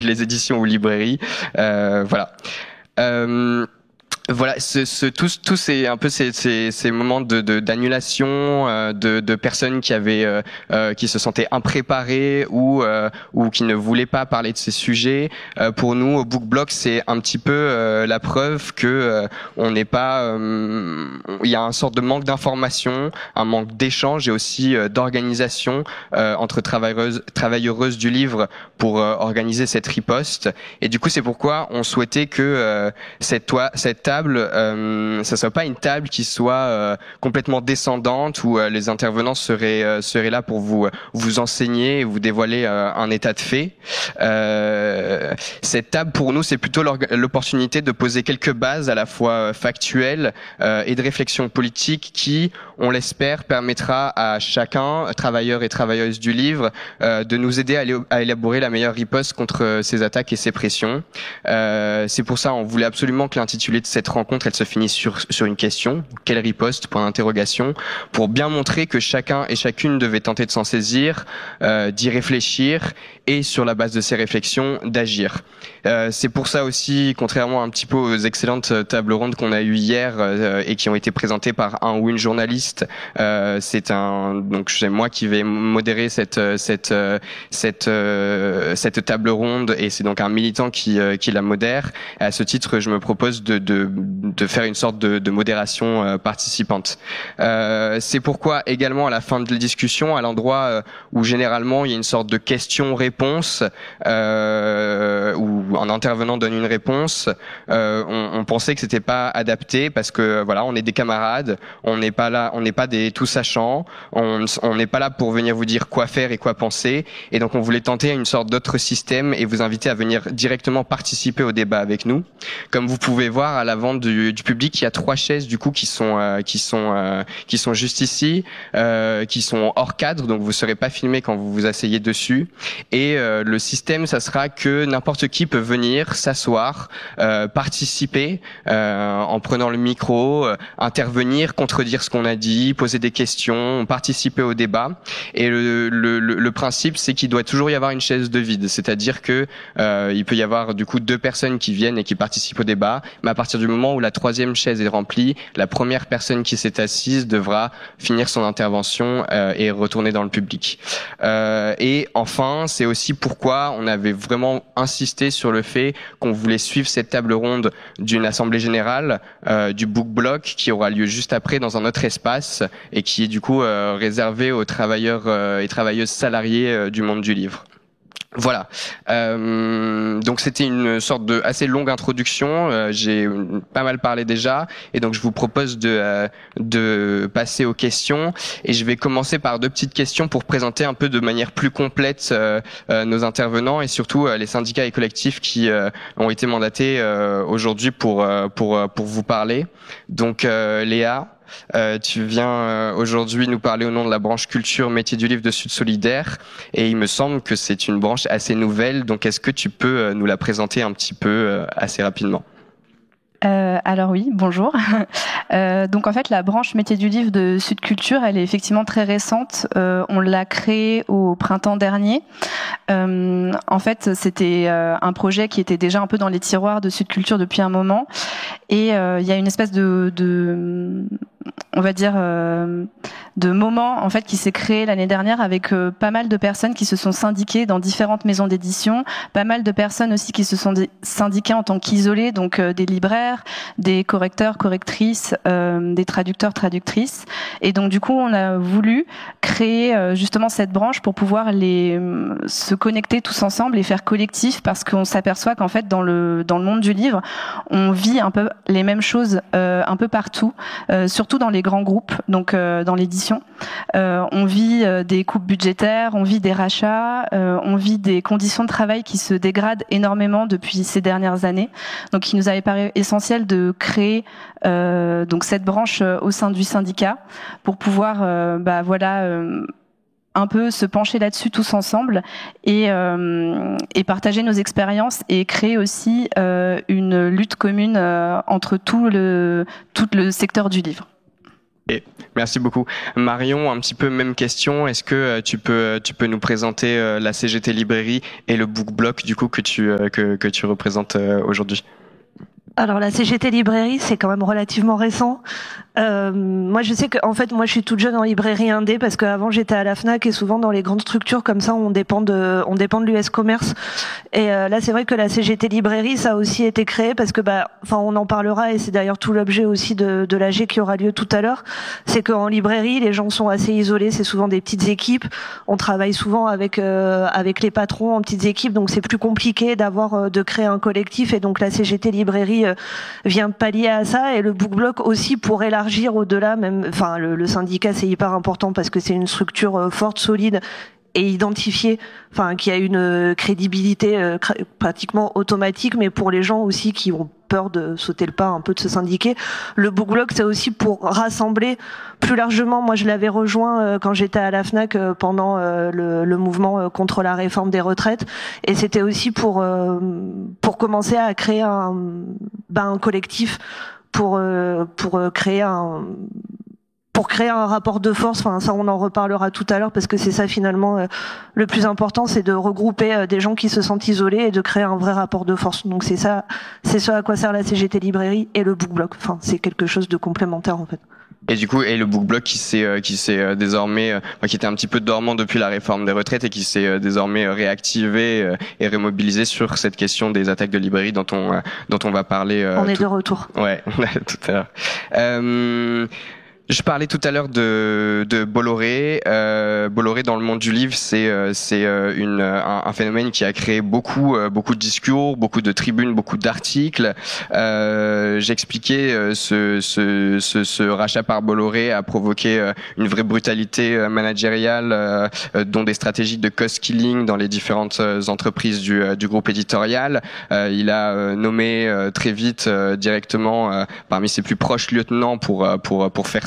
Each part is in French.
les éditions ou librairies. Voilà. Voilà, tous ces un peu ces moments d'annulation, de personnes qui avaient qui se sentaient impréparées ou qui ne voulaient pas parler de ces sujets. Pour nous, au Book Block, c'est un petit peu la preuve que on n'est pas, il y a un sorte de manque d'information, un manque d'échange et aussi d'organisation entre travailleuses du livre pour organiser cette riposte. Et du coup, c'est pourquoi on souhaitait que cette table, ça soit pas une table qui soit complètement descendante où les intervenants seraient là pour vous enseigner et vous dévoiler un état de fait. Cette table, pour nous, c'est plutôt l'opportunité de poser quelques bases à la fois factuelles et de réflexion politique qui, on l'espère, permettra à chacun, travailleur et travailleuse du livre, de nous aider à élaborer la meilleure riposte contre ces attaques et ces pressions. C'est pour ça on voulait absolument que l'intitulé de cette rencontre elle se finisse sur une question, quelle riposte, point d'interrogation, pour bien montrer que chacun et chacune devait tenter de s'en saisir, d'y réfléchir et sur la base de ces réflexions d'agir. C'est pour ça aussi, contrairement un petit peu aux excellentes tables rondes qu'on a eues hier et qui ont été présentées par un ou une journaliste, donc c'est moi qui vais modérer cette table ronde et c'est donc un militant qui la modère. Et à ce titre, je me propose de faire une sorte de modération participante. C'est pourquoi également à la fin de la discussion, à l'endroit où généralement il y a une sorte de question-réponse où un intervenant donne une réponse, on pensait que c'était pas adapté parce que voilà, on est des camarades, on n'est pas là, on n'est pas des tout sachants, on n'est pas là pour venir vous dire quoi faire et quoi penser, et donc on voulait tenter une sorte d'autre système et vous inviter à venir directement participer au débat avec nous. Comme vous pouvez voir à l'avant du public, il y a 3 chaises du coup qui sont juste ici, qui sont hors cadre, donc vous serez pas filmé quand vous vous asseyez dessus. Et le système, ça sera que n'importe qui peut venir s'asseoir, participer en prenant le micro, intervenir, contredire ce qu'on a dit, poser des questions, participer au débat. Et le principe, c'est qu'il doit toujours y avoir une chaise de vide, c'est-à-dire que il peut y avoir du coup 2 personnes qui viennent et qui participent au débat, mais à partir du moment où la 3e chaise est remplie, la première personne qui s'est assise devra finir son intervention et retourner dans le public. Et enfin, c'est aussi pourquoi on avait vraiment insisté sur le fait qu'on voulait suivre cette table ronde d'une assemblée générale du Book Block qui aura lieu juste après dans un autre espace et qui est du coup réservé aux travailleurs et travailleuses salariés du monde du livre. Voilà. Donc c'était une sorte de assez longue introduction. J'ai pas mal parlé déjà, et donc je vous propose de passer aux questions. Et je vais commencer par 2 petites questions pour présenter un peu de manière plus complète nos intervenants et surtout les syndicats et collectifs qui ont été mandatés aujourd'hui pour vous parler. Donc Léa. Tu viens aujourd'hui nous parler au nom de la branche culture métier du livre de Sud Solidaire et il me semble que c'est une branche assez nouvelle, donc est-ce que tu peux nous la présenter un petit peu assez rapidement ? Alors oui, bonjour. Donc en fait, la branche métier du livre de Sud Culture, elle est effectivement très récente. On l'a créée au printemps dernier. En fait, c'était un projet qui était déjà un peu dans les tiroirs de Sud Culture depuis un moment. Et il y a une espèce on va dire de moment en fait qui s'est créé l'année dernière avec pas mal de personnes qui se sont syndiquées dans différentes maisons d'édition, pas mal de personnes aussi qui se sont syndiquées en tant qu'isolés, donc des libraires, des correcteurs, correctrices, des traducteurs, traductrices. Et donc du coup, on a voulu créer justement cette branche pour pouvoir se connecter tous ensemble et faire collectif, parce qu'on s'aperçoit qu'en fait dans le monde du livre, on vit un peu les mêmes choses un peu partout, surtout dans les grands groupes, donc dans l'édition. On vit des coupes budgétaires, on vit des rachats, on vit des conditions de travail qui se dégradent énormément depuis ces dernières années. Donc il nous avait paru essentiel de créer donc cette branche au sein du syndicat pour pouvoir un peu se pencher là-dessus tous ensemble et partager nos expériences et créer aussi une lutte commune entre tout le secteur du livre. Et merci beaucoup. Marion, un petit peu même question. Est-ce que tu peux nous présenter la CGT Librairie et le Book Block du coup que tu représentes aujourd'hui? Alors la CGT Librairie, c'est quand même relativement récent. Moi, je sais que en fait, moi, je suis toute jeune en librairie indé parce qu'avant j'étais à la Fnac et souvent dans les grandes structures comme ça, on dépend de l'US Commerce. Et là, c'est vrai que la CGT Librairie, ça a aussi été créé parce que on en parlera et c'est d'ailleurs tout l'objet aussi de l'AG qui aura lieu tout à l'heure. C'est qu'en librairie, les gens sont assez isolés. C'est souvent des petites équipes. On travaille souvent avec les patrons en petites équipes, donc c'est plus compliqué de créer un collectif. Et donc la CGT Librairie vient pallier à ça et le Book Block aussi pour élargir au-delà même. Enfin, le syndicat c'est hyper important parce que c'est une structure forte, solide et identifiée, enfin qui a une crédibilité pratiquement automatique, mais pour les gens aussi qui ont peur de sauter le pas un peu de se syndiquer. Le Book Block, c'est aussi pour rassembler plus largement. Moi, je l'avais rejoint quand j'étais à la Fnac pendant le mouvement contre la réforme des retraites, et c'était aussi pour commencer à créer un collectif pour créer un rapport de force. Enfin, ça, on en reparlera tout à l'heure parce que c'est ça finalement le plus important, c'est de regrouper des gens qui se sentent isolés et de créer un vrai rapport de force. Donc c'est ça, c'est ce à quoi sert la CGT Librairie et le Book Block. Enfin, c'est quelque chose de complémentaire en fait. Et du coup, le Book Block qui s'est désormais, qui était un petit peu dormant depuis la réforme des retraites et qui s'est désormais réactivé et remobilisé sur cette question des attaques de librairie dont on va parler. On est de retour. Ouais, tout à l'heure. Je parlais tout à l'heure de Bolloré. Bolloré dans le monde du livre, c'est un phénomène qui a créé beaucoup de discours, beaucoup de tribunes, beaucoup d'articles. J'expliquais ce rachat par Bolloré a provoqué une vraie brutalité managériale, dont des stratégies de cost killing dans les différentes entreprises du groupe éditorial. Il a nommé très vite directement parmi ses plus proches lieutenants pour faire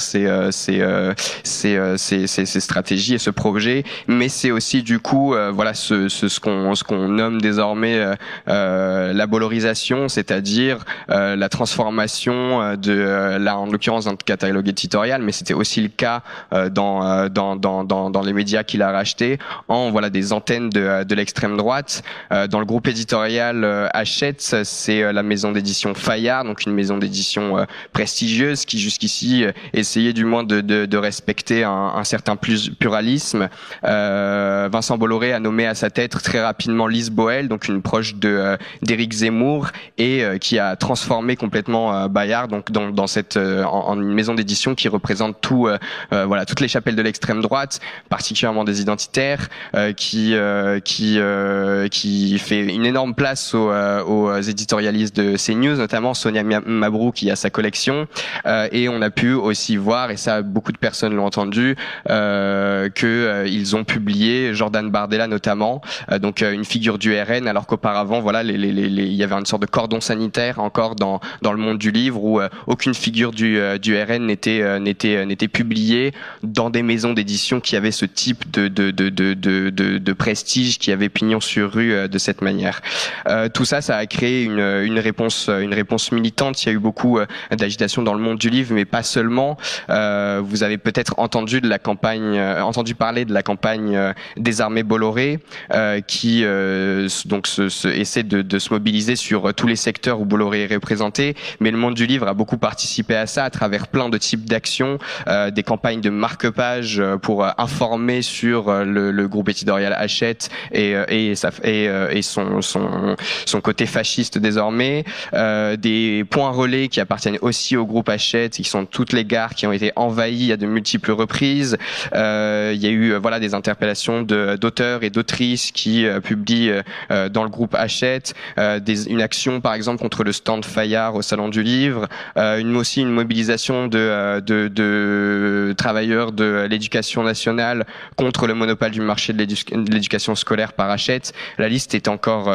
ces stratégies et ce projet, mais c'est aussi du coup ce qu'on nomme désormais la bollorisation, c'est-à-dire la transformation là en l'occurrence dans le catalogue éditorial, mais c'était aussi le cas dans les médias qu'il a rachetés, en des antennes de l'extrême droite. Dans le groupe éditorial Hachette, c'est la maison d'édition Fayard, donc une maison d'édition prestigieuse qui jusqu'ici essayait du moins de respecter un certain pluralisme. Vincent Bolloré a nommé à sa tête très rapidement Lise Boel, donc une proche d'Éric Zemmour, et qui a transformé complètement Bayard donc dans cette en une maison d'édition qui représente toutes les chapelles de l'extrême droite, particulièrement des identitaires, qui fait une énorme place aux éditorialistes de CNews, notamment Sonia Mabrouk qui a sa collection, et on a pu aussi voir, et ça beaucoup de personnes l'ont entendu, qu'ils ont publié Jordan Bardella notamment, donc une figure du RN, alors qu'auparavant il y avait une sorte de cordon sanitaire encore dans le monde du livre où aucune figure du RN n'était publiée dans des maisons d'édition qui avaient ce type de prestige, qui avaient pignon sur rue de cette manière. Tout ça a créé une réponse militante. Il y a eu beaucoup d'agitation dans le monde du livre, mais pas seulement. Vous avez peut-être entendu parler de la campagne Désarmer Bolloré, qui essaie de se mobiliser sur tous les secteurs où Bolloré est représenté. Mais le monde du livre a beaucoup participé à ça à travers plein de types d'actions, des campagnes de marque-page pour informer sur le groupe éditorial Hachette et son côté fasciste désormais, des points relais qui appartiennent aussi au groupe Hachette, qui sont toutes les gares qui ont été envahies à de multiples reprises. Il y a eu des interpellations d'auteurs et d'autrices qui publient dans le groupe Hachette, une action par exemple contre le stand Fayard au Salon du Livre, aussi une mobilisation de travailleurs de l'éducation nationale contre le monopole du marché de l'éducation scolaire par Hachette. La liste est encore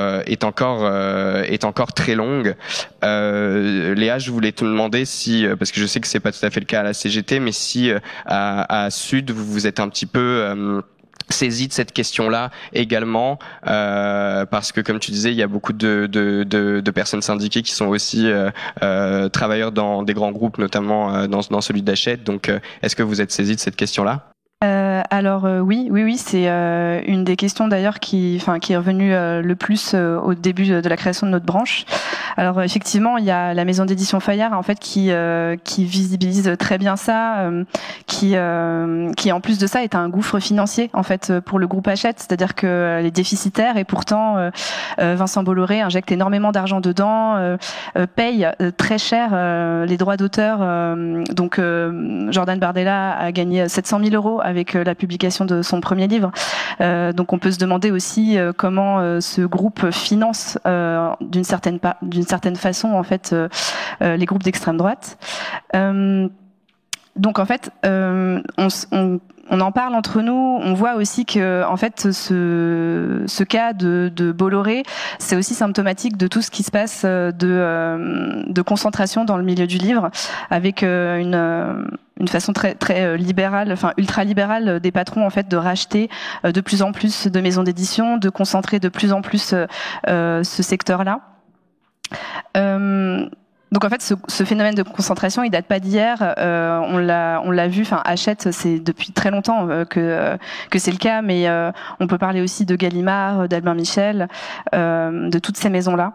très longue. Léa, je voulais te demander si, parce que je sais que c'est pas tout à fait le cas à la CGT, mais si à Sud vous êtes un petit peu saisie de cette question-là également, parce que comme tu disais, il y a beaucoup de personnes syndiquées qui sont aussi travailleurs dans des grands groupes, notamment dans celui d'Hachette. Donc, est-ce que vous êtes saisi de cette question-là? Alors oui, c'est une des questions d'ailleurs qui est revenue le plus au début de la création de notre branche. Alors effectivement, il y a la maison d'édition Fayard en fait qui visibilise très bien ça, qui en plus de ça est un gouffre financier en fait pour le groupe Hachette, c'est-à-dire que les déficitaires et pourtant Vincent Bolloré injecte énormément d'argent dedans, paye très cher les droits d'auteur. Donc Jordan Bardella a gagné 700 000 € avec la publication de son premier livre. Donc on peut se demander aussi comment ce groupe finance d'une certaine façon en fait les groupes d'extrême droite. Donc en fait on en parle entre nous, on voit aussi que en fait ce cas de Bolloré, c'est aussi symptomatique de tout ce qui se passe de concentration dans le milieu du livre, avec une façon très libérale, enfin ultra libérale des patrons en fait de racheter de plus en plus de maisons d'édition, de concentrer de plus en plus ce secteur-là. Donc en fait, ce phénomène de concentration, il date pas d'hier. On l'a vu. Enfin, Hachette, c'est depuis très longtemps que c'est le cas. Mais on peut parler aussi de Gallimard, d'Albin Michel, de toutes ces maisons-là.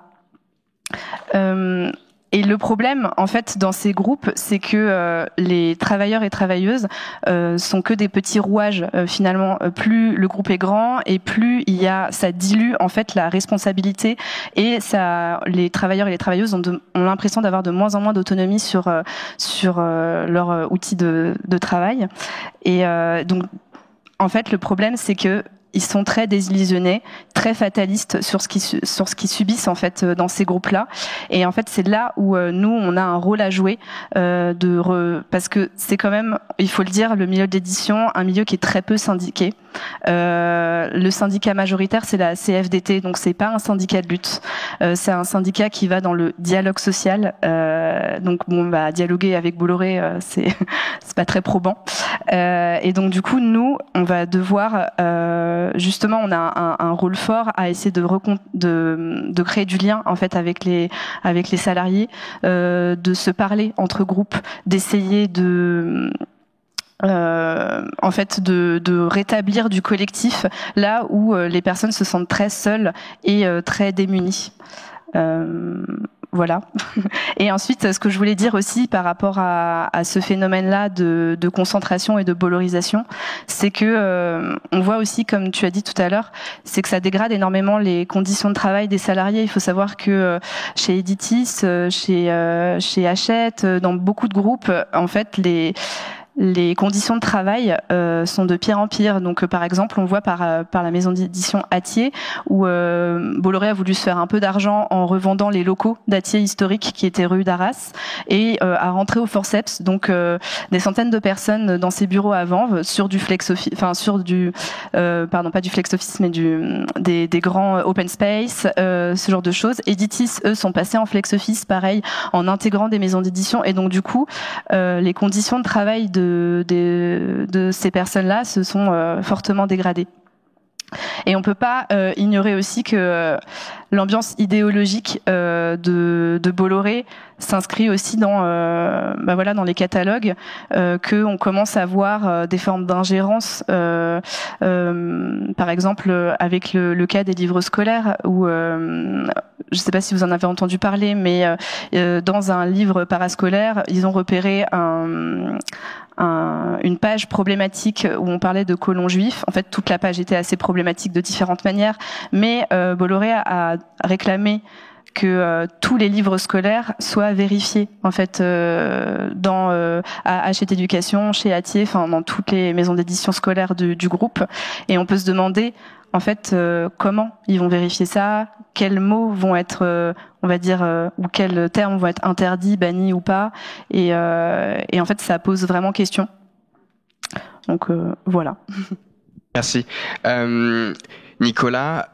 Et le problème, en fait, dans ces groupes, c'est que les travailleurs et travailleuses sont que des petits rouages. Finalement, plus le groupe est grand et plus ça dilue en fait la responsabilité et les travailleurs et les travailleuses ont l'impression d'avoir de moins en moins d'autonomie sur leur outil de travail. Et donc, en fait, le problème, c'est que ils sont très désillusionnés, très fatalistes sur ce qu'ils subissent en fait dans ces groupes-là. Et en fait, c'est là où nous on a un rôle à jouer parce que c'est quand même, il faut le dire, le milieu d'édition, un milieu qui est très peu syndiqué. Le syndicat majoritaire, c'est la CFDT, donc c'est pas un syndicat de lutte. C'est un syndicat qui va dans le dialogue social. Donc bon, bah dialoguer avec Bolloré, c'est pas très probant. Et donc du coup, nous, on va devoir justement, on a un rôle fort à essayer de créer du lien en fait avec les salariés, de se parler entre groupes, d'essayer en fait de rétablir du collectif là où les personnes se sentent très seules et très démunies. Voilà. Et ensuite, ce que je voulais dire aussi par rapport à ce phénomène-là de concentration et de bollorisation, c'est que on voit aussi, comme tu as dit tout à l'heure, c'est que ça dégrade énormément les conditions de travail des salariés. Il faut savoir que chez Editis, chez Hachette, dans beaucoup de groupes, en fait, les conditions de travail sont de pire en pire. Donc, par exemple, on voit par la maison d'édition Hatier, où Bolloré a voulu se faire un peu d'argent en revendant les locaux d'Hatier historiques qui étaient rue d'Arras et a rentré au forceps. Donc, des centaines de personnes dans ses bureaux à Vanves sur du flex office, enfin sur du, pardon, pas du flex office, mais des grands open space, ce genre de choses. Editis, eux, sont passés en flex office, pareil, en intégrant des maisons d'édition. Et donc, du coup, les conditions de travail de ces personnes-là se sont fortement dégradées. Et on peut pas ignorer aussi que l'ambiance idéologique de Bolloré s'inscrit aussi dans dans les catalogues, que on commence à voir des formes d'ingérence, par exemple avec le cas des livres scolaires où je sais pas si vous en avez entendu parler, mais dans un livre parascolaire, ils ont repéré une page problématique où on parlait de colons juifs. En fait, toute la page était assez problématique de différentes manières, mais Bolloré a réclamé que tous les livres scolaires soient vérifiés en fait à Hachette Éducation, chez Hatier, enfin dans toutes les maisons d'édition scolaires du groupe. Et on peut se demander en fait comment ils vont vérifier ça, quels mots vont être on va dire ou quels termes vont être interdits, bannis ou pas, et en fait ça pose vraiment question. Donc voilà. Merci. Nicolas,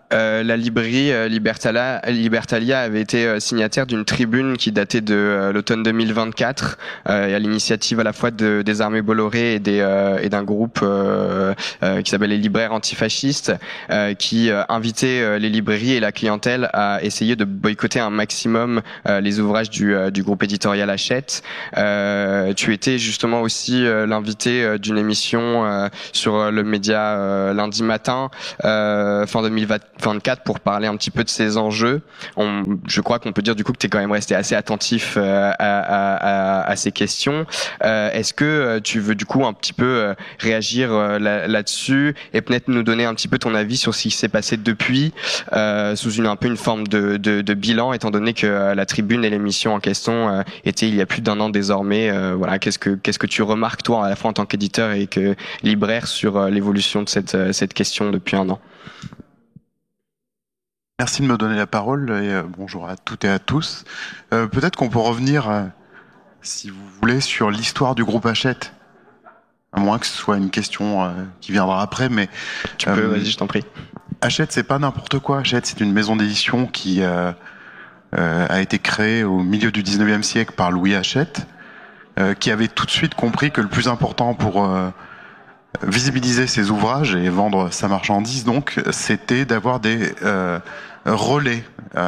La librairie Libertalia avait été signataire d'une tribune qui datait de l'automne 2024, et à l'initiative à la fois des Armées Bolloré et d'un groupe qui s'appelle les Libraires Antifascistes, qui invitait les librairies et la clientèle à essayer de boycotter un maximum les ouvrages du groupe éditorial Hachette. Tu étais justement aussi l'invité d'une émission sur le média lundi matin, fin 2024, pour parler un petit peu de ces enjeux. Je crois qu'on peut dire du coup que tu es quand même resté assez attentif à ces questions. Est-ce que tu veux du coup un petit peu réagir là-dessus et peut-être nous donner un petit peu ton avis sur ce qui s'est passé depuis, sous un peu une forme de bilan, étant donné que la tribune et l'émission en question étaient il y a plus d'1 an désormais. Voilà, qu'est-ce que tu remarques toi à la fois en tant qu'éditeur et que libraire sur l'évolution de cette question depuis 1 an? Merci de me donner la parole et bonjour à toutes et à tous. Peut-être qu'on peut revenir, si vous voulez, sur l'histoire du groupe Hachette. À moins que ce soit une question qui viendra après, mais... Tu peux, vas-y, je t'en prie. Hachette, c'est pas n'importe quoi. Hachette, c'est une maison d'édition qui a été créée au milieu du 19e siècle par Louis Hachette, qui avait tout de suite compris que le plus important pour visibiliser ses ouvrages et vendre sa marchandise, donc, c'était d'avoir des relais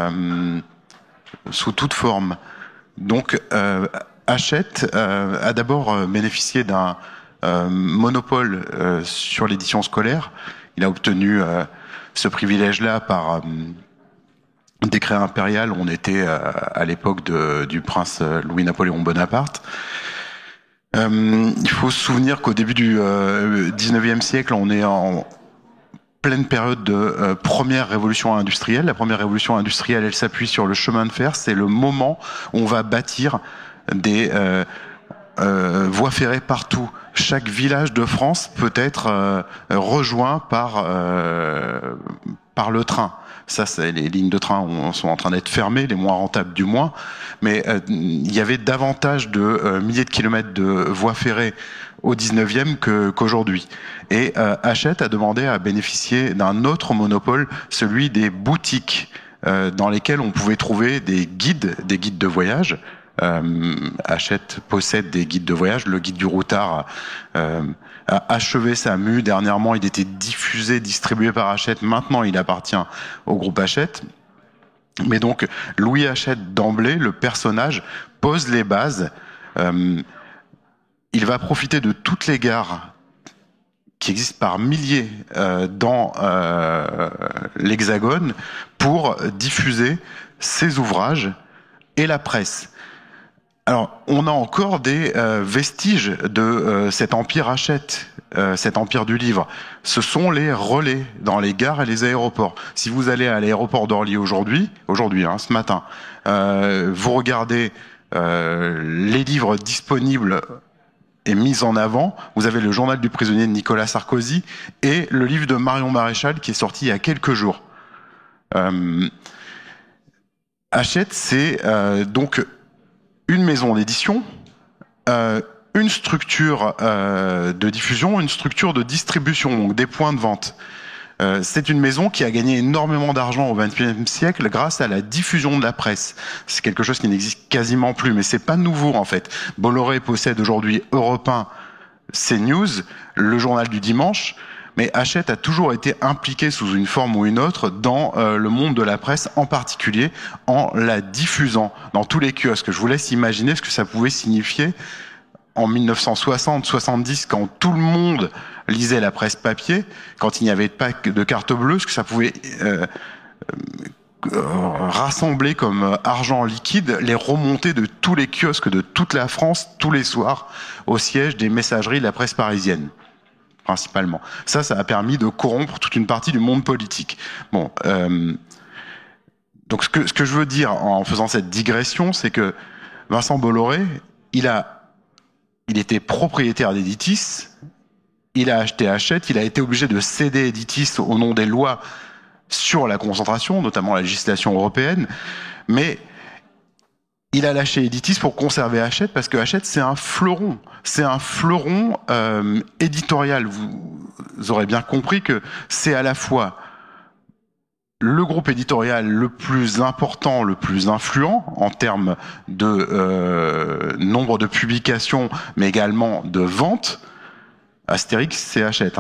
sous toute forme. Donc, Hachette a d'abord bénéficié d'un monopole sur l'édition scolaire. Il a obtenu ce privilège-là par décret impérial. On était à l'époque du prince Louis-Napoléon Bonaparte. Il faut se souvenir qu'au début du 19e siècle, on est en pleine période de première révolution industrielle. La première révolution industrielle, elle s'appuie sur le chemin de fer. C'est le moment où on va bâtir des voies ferrées partout. Chaque village de France peut être rejoint par le train. Ça, les lignes de train sont en train d'être fermées, les moins rentables du moins. Mais il y avait davantage de milliers de kilomètres de voies ferrées au 19e qu'aujourd'hui. Et Hachette a demandé à bénéficier d'un autre monopole, celui des boutiques, dans lesquelles on pouvait trouver des guides de voyage. Hachette possède des guides de voyage. Le guide du routard a achevé sa mue. Dernièrement, il était diffusé, distribué par Hachette. Maintenant, il appartient au groupe Hachette. Mais donc, Louis Hachette, d'emblée, le personnage, pose les bases. Il va profiter de toutes les gares qui existent par milliers dans l'Hexagone pour diffuser ses ouvrages et la presse. Alors, on a encore des vestiges de cet empire Hachette, cet empire du livre. Ce sont les relais dans les gares et les aéroports. Si vous allez à l'aéroport d'Orly aujourd'hui, ce matin, vous regardez les livres disponibles et mis en avant. Vous avez le journal du prisonnier de Nicolas Sarkozy et le livre de Marion Maréchal qui est sorti il y a quelques jours. Hachette, c'est donc une maison d'édition, une structure de diffusion, une structure de distribution, donc des points de vente. C'est une maison qui a gagné énormément d'argent au XXIe siècle grâce à la diffusion de la presse. C'est quelque chose qui n'existe quasiment plus, mais c'est pas nouveau en fait. Bolloré possède aujourd'hui Europe 1, CNews, le journal du dimanche, mais Hachette a toujours été impliqué sous une forme ou une autre dans le monde de la presse, en particulier en la diffusant dans tous les kiosques. Je vous laisse imaginer ce que ça pouvait signifier en 1960-70, quand tout le monde lisait la presse papier, quand il n'y avait pas de carte bleue, ce que ça pouvait rassembler comme argent liquide, les remontées de tous les kiosques de toute la France, tous les soirs, au siège des messageries de la presse parisienne, principalement. Ça a permis de corrompre toute une partie du monde politique. Bon, donc ce que je veux dire en faisant cette digression, c'est que Vincent Bolloré, il était propriétaire d'Editis, il a acheté Hachette, il a été obligé de céder Editis au nom des lois sur la concentration, notamment la législation européenne, mais il a lâché Editis pour conserver Hachette, parce que Hachette, c'est un fleuron éditorial. Vous aurez bien compris que c'est à la fois le groupe éditorial le plus important, le plus influent en termes de nombre de publications, mais également de ventes. Astérix, c'est Hachette.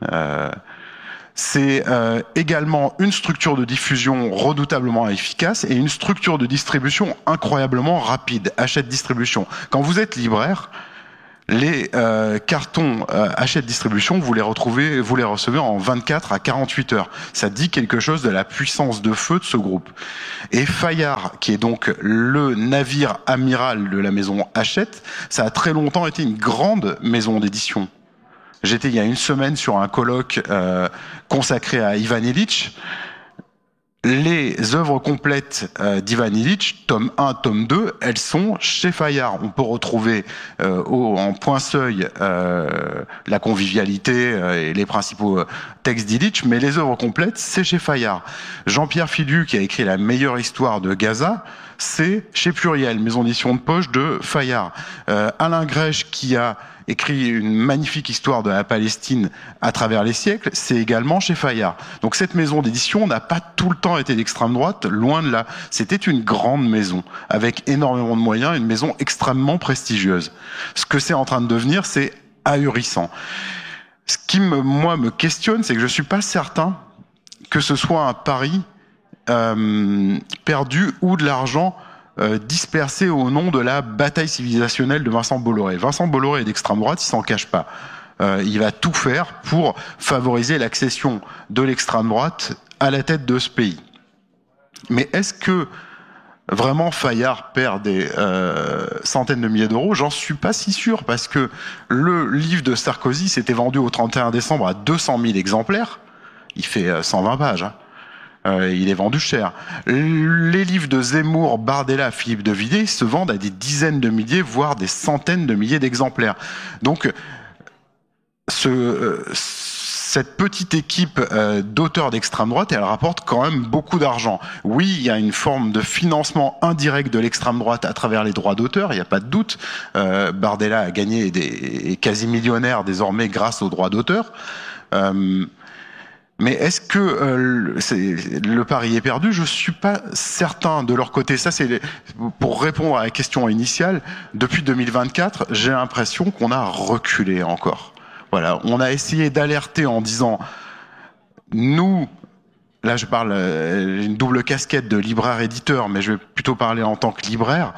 C'est également une structure de diffusion redoutablement efficace et une structure de distribution incroyablement rapide. Hachette Distribution. Quand vous êtes libraire, les cartons Hachette Distribution, vous les recevez en 24 à 48 heures. Ça dit quelque chose de la puissance de feu de ce groupe. Et Fayard, qui est donc le navire amiral de la maison Hachette, ça a très longtemps été une grande maison d'édition. J'étais il y a une semaine sur un colloque consacré à Ivan Illich. Les œuvres complètes d'Ivan Illich, tome 1, tome 2, elles sont chez Fayard. On peut retrouver en point-seuil la convivialité et les principaux textes d'Illich, mais les œuvres complètes, c'est chez Fayard. Jean-Pierre Fidu, qui a écrit La meilleure histoire de Gaza, c'est chez Pluriel, maison d'édition de poche de Fayard. Alain Grèche, qui a écrit une magnifique histoire de la Palestine à travers les siècles, c'est également chez Fayard. Donc cette maison d'édition n'a pas tout le temps été d'extrême droite, loin de là. C'était une grande maison, avec énormément de moyens, une maison extrêmement prestigieuse. Ce que c'est en train de devenir, c'est ahurissant. Ce qui me questionne, c'est que je suis pas certain que ce soit un pari perdu ou de l'argent dispersé au nom de la bataille civilisationnelle de Vincent Bolloré. Vincent Bolloré est d'extrême droite, il s'en cache pas. Il va tout faire pour favoriser l'accession de l'extrême droite à la tête de ce pays. Mais est-ce que vraiment Fayard perd des centaines de milliers d'euros? J'en suis pas si sûr, parce que le livre de Sarkozy s'était vendu au 31 décembre à 200 000 exemplaires. Il fait 120 pages. Il est vendu cher. Les livres de Zemmour, Bardella, Philippe de Villiers se vendent à des dizaines de milliers, voire des centaines de milliers d'exemplaires. Donc, cette petite équipe d'auteurs d'extrême droite, elle rapporte quand même beaucoup d'argent. Oui, il y a une forme de financement indirect de l'extrême droite à travers les droits d'auteur, il n'y a pas de doute. Bardella a gagné est quasi millionnaire désormais grâce aux droits d'auteur. Mais est-ce que le pari est perdu? Je suis pas certain de leur côté. Ça, c'est pour répondre à la question initiale. Depuis 2024, j'ai l'impression qu'on a reculé encore. Voilà, on a essayé d'alerter en disant, nous, là je parle une double casquette de libraire-éditeur, mais je vais plutôt parler en tant que libraire.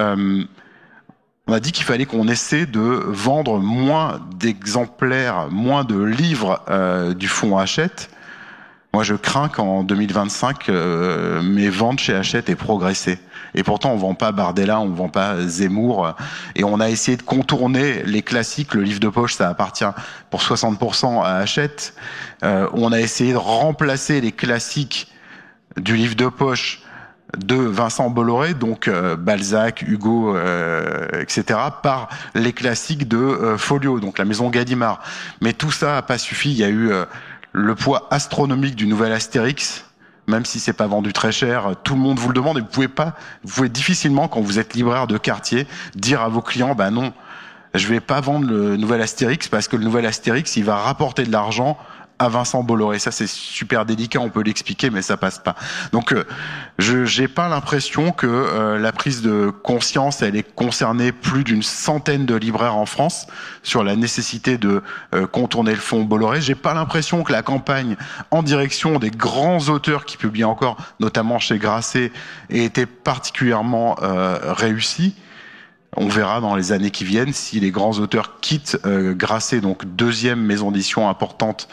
On a dit qu'il fallait qu'on essaie de vendre moins d'exemplaires, moins de livres du fonds Hachette. Moi, je crains qu'en 2025, mes ventes chez Hachette aient progressé. Et pourtant, on vend pas Bardella, on vend pas Zemmour. Et on a essayé de contourner les classiques. Le livre de poche, ça appartient pour 60% à Hachette. On a essayé de remplacer les classiques du livre de poche de Vincent Bolloré, donc Balzac, Hugo, etc., par les classiques de Folio, donc la maison Gallimard. Mais tout ça n'a pas suffi. Il y a eu le poids astronomique du nouvel Astérix, même si c'est pas vendu très cher, tout le monde vous le demande et vous pouvez difficilement, quand vous êtes libraire de quartier, dire à vos clients, bah non, je vais pas vendre le nouvel Astérix parce que le nouvel Astérix, il va rapporter de l'argent à Vincent Bolloré. Ça, c'est super délicat, on peut l'expliquer, mais ça passe pas. Donc, j'ai pas l'impression que la prise de conscience, elle est concernée plus d'une centaine de libraires en France sur la nécessité de contourner le fonds Bolloré. J'ai pas l'impression que la campagne en direction des grands auteurs qui publient encore, notamment chez Grasset, ait été particulièrement réussie. On verra dans les années qui viennent si les grands auteurs quittent Grasset, donc deuxième maison d'édition importante